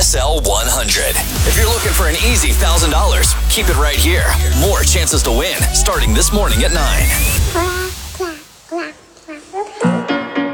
SL 100. If you're looking for an easy $1,000, keep it right here. More chances to win starting this morning at 9.